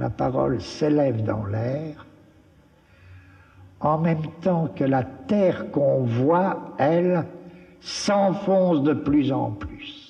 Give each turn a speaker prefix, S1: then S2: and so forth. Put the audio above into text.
S1: la parole s'élève dans l'air, en même temps que la terre qu'on voit, elle, s'enfonce de plus en plus.